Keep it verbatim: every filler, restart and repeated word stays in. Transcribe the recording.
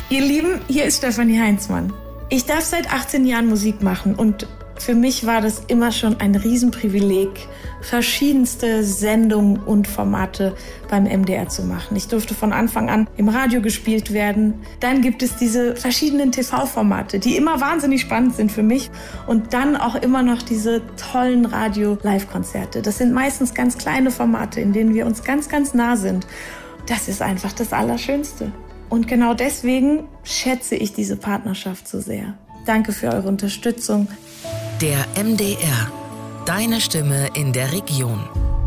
Ihr Lieben, hier ist Stefanie Heinzmann. Ich darf seit achtzehn Jahren Musik machen und für mich war das immer schon ein Riesenprivileg, verschiedenste Sendungen und Formate beim M D R zu machen. Ich durfte von Anfang an im Radio gespielt werden. Dann gibt es diese verschiedenen T V-Formate, die immer wahnsinnig spannend sind für mich. Und dann auch immer noch diese tollen Radio-Live-Konzerte. Das sind meistens ganz kleine Formate, in denen wir uns ganz, ganz nah sind. Das ist einfach das Allerschönste. Und genau deswegen schätze ich diese Partnerschaft so sehr. Danke für eure Unterstützung. Der M D R. Deine Stimme in der Region.